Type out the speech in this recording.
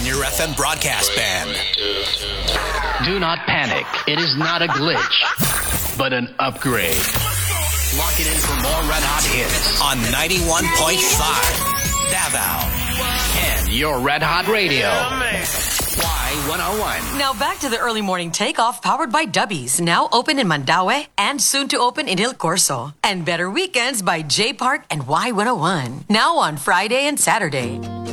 on your FM broadcast band. Do not panic. It is not a glitch, but an upgrade. Lock it in for more Red Hot hits on 91.5 Davao and your Red Hot Radio. Y101. Now back to the early morning takeoff powered by Dubbies. Now open in Mandaue and soon to open in Il Corso. And Better Weekends by J Park and Y101. Now on Friday and Saturday.